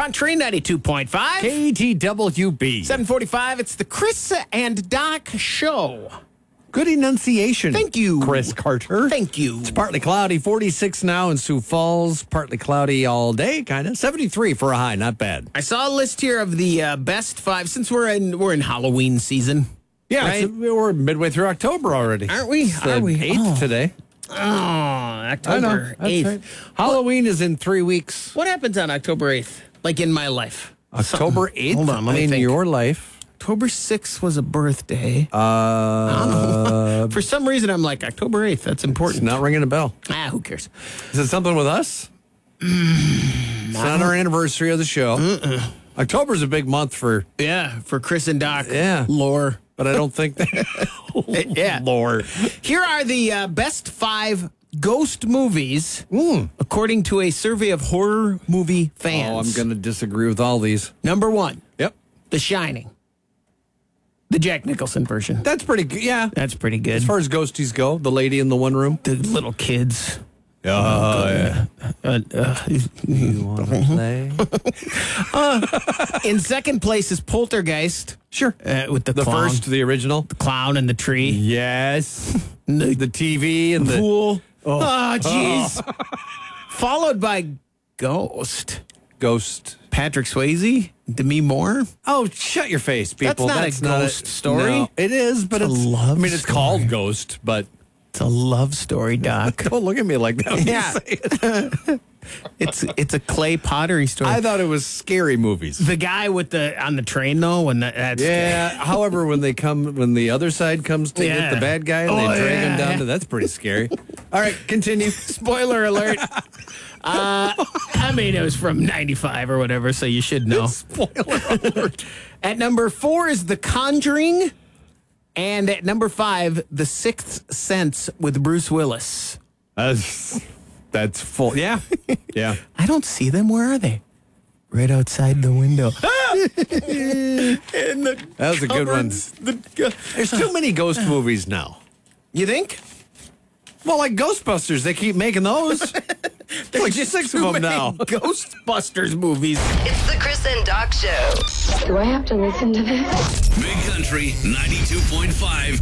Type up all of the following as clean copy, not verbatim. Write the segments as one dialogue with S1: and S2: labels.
S1: Country 92.5.
S2: KTWB.
S1: 745. It's the Chris and Doc Show.
S2: Good enunciation.
S1: Thank you.
S2: Chris Carter.
S1: Thank you.
S2: It's partly cloudy, 46 now in Sioux Falls. Partly cloudy all day, kind of. 73 for a high, not bad.
S1: I saw a list here of the best 5 since we're in Halloween season.
S2: Yeah,
S1: right?
S2: we're midway through October already.
S1: Aren't we?
S2: It's the
S1: Are we?
S2: 8th today.
S1: Oh,
S2: I
S1: October
S2: know. That's
S1: 8th.
S2: right. Halloween is in 3 weeks.
S1: What happens on October 8th? Like in my life?
S2: October 8th?
S1: Hold on, let me
S2: in
S1: think.
S2: your life.
S1: October 6th was a birthday. I don't know. For some reason, I'm like, October 8th, that's important.
S2: It's not ringing a bell.
S1: Who cares?
S2: Is it something with us? It's not our anniversary of the show. October's a big month for
S1: Chris and Doc.
S2: Yeah.
S1: Lore.
S2: But I don't think that.
S1: Yeah.
S2: Lore.
S1: Here are the best 5 ghost movies, according to a survey of horror movie fans.
S2: Oh, I'm going to disagree with all these.
S1: Number 1,
S2: Yep.
S1: The Shining. The Jack Nicholson version.
S2: That's pretty good. Yeah.
S1: That's pretty good.
S2: As far as ghosties go, the lady in the one room.
S1: The little kids.
S2: Oh, yeah.
S1: You
S2: want to play?
S1: In second place is Poltergeist.
S2: Sure.
S1: With the clown.
S2: The original.
S1: The clown and the tree.
S2: Yes. the TV and the
S1: pool. Oh, jeez. Followed by Ghost. Patrick Swayze, Demi Moore.
S2: Oh, shut your face, people.
S1: That's not a ghost story.
S2: No, it is, but
S1: It's a love
S2: it's
S1: story.
S2: called Ghost, but
S1: It's a love story, Doc.
S2: don't look at me like that.
S1: Yeah. It's a clay pottery story.
S2: I thought it was scary movies.
S1: The guy with on the train though, when that's
S2: Yeah. However, when the other side comes to get the bad guy and they drag him down to that's pretty scary. All right, continue.
S1: Spoiler alert. I mean, it was from 95 or whatever, so you should know.
S2: Spoiler alert.
S1: At number 4 is The Conjuring. And at number 5, The Sixth Sense with Bruce Willis.
S2: That's full. Yeah. Yeah.
S1: I don't see them. Where are they? Right outside the window.
S2: That was a good one. There's too many ghost movies now.
S1: You think?
S2: Well, like Ghostbusters, they keep making those.
S1: There's
S2: like
S1: just
S2: 6
S1: too
S2: of them
S1: many
S2: now.
S1: Ghostbusters movies.
S3: It's the Chris and Doc Show.
S4: Do I have to listen to this?
S5: Big Country 92.5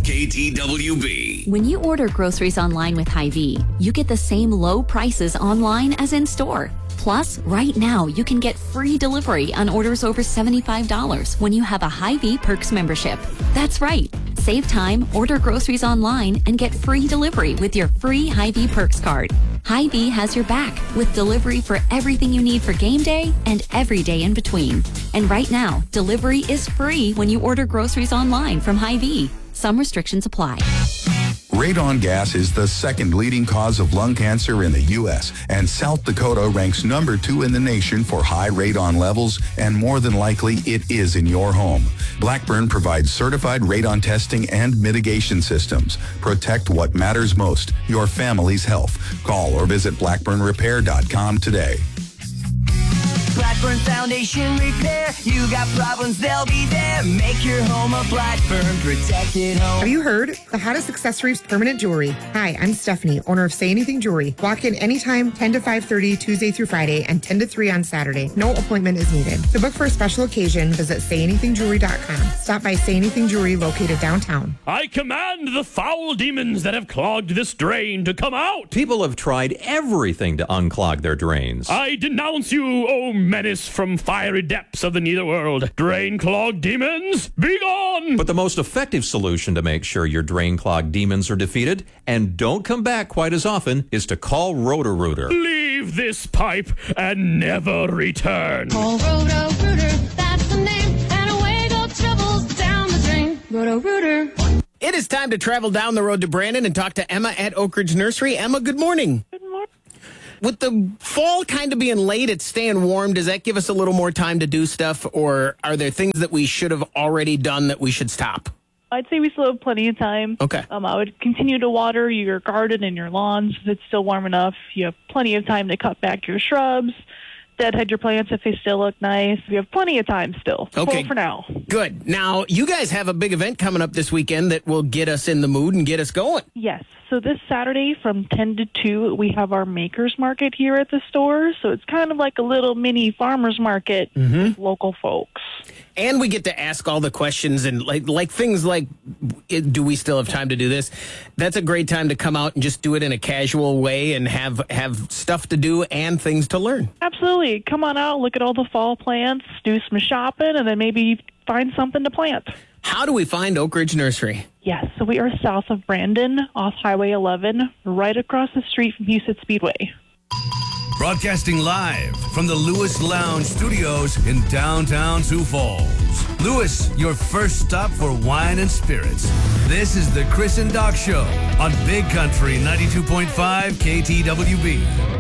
S5: KTWB.
S6: When you order groceries online with Hy-Vee, you get the same low prices online as in store. Plus, right now, you can get free delivery on orders over $75 when you have a Hy-Vee Perks membership. That's right. Save time, order groceries online, and get free delivery with your free Hy-Vee Perks card. Hy-Vee has your back with delivery for everything you need for game day and every day in between. And right now, delivery is free when you order groceries online from Hy-Vee. Some restrictions apply.
S7: Radon gas is the second leading cause of lung cancer in the U.S., and South Dakota ranks number 2 in the nation for high radon levels, and more than likely it is in your home. Blackburn provides certified radon testing and mitigation systems. Protect what matters most, your family's health. Call or visit blackburnrepair.com today.
S8: Blackburn Foundation Repair. You got problems, they'll be there. Make your home a Blackburn protected home.
S9: Have you heard? The hottest accessories, permanent jewelry. Hi, I'm Stephanie, owner of Say Anything Jewelry. Walk in anytime, 10 to 5:30, Tuesday through Friday, and 10 to 3 on Saturday. No appointment is needed. To book for a special occasion, visit sayanythingjewelry.com. Stop by Say Anything Jewelry located downtown.
S10: I command the foul demons that have clogged this drain to come out.
S11: People have tried everything to unclog their drains.
S10: I denounce you, O menace from fiery depths of the netherworld. Drain-clogged demons, be gone!
S11: But the most effective solution to make sure your drain-clogged demons are defeated and don't come back quite as often is to call Roto-Rooter.
S10: Leave this pipe and never return.
S12: Call Roto-Rooter, that's the name, and away go troubles down the drain. Roto-Rooter.
S1: It is time to travel down the road to Brandon and talk to Emma at Oak Ridge Nursery. Emma, good morning.
S13: Good morning.
S1: With the fall kind of being late, it's staying warm. Does that give us a little more time to do stuff, or are there things that we should have already done that we should stop?
S13: I'd say we still have plenty of time.
S1: Okay.
S13: I would continue to water your garden and your lawns if it's still warm enough. You have plenty of time to cut back your shrubs, deadhead your plants if they still look nice. You have plenty of time still.
S1: Okay.
S13: For now.
S1: Good. Now, you guys have a big event coming up this weekend that will get us in the mood and get us going.
S13: Yes. So this Saturday from 10 to 2, we have our Makers Market here at the store. So it's kind of like a little mini farmer's market with local folks.
S1: And we get to ask all the questions and like things like, do we still have time to do this? That's a great time to come out and just do it in a casual way and have stuff to do and things to learn.
S13: Absolutely. Come on out, look at all the fall plants, do some shopping, and then maybe find something to plant.
S1: How do we find Oak Ridge Nursery?
S13: Yes, so we are south of Brandon, off Highway 11, right across the street from Huset Speedway.
S5: Broadcasting live from the Lewis Lounge Studios in downtown Sioux Falls. Lewis, your first stop for wine and spirits. This is the Chris and Doc Show on Big Country 92.5 KTWB.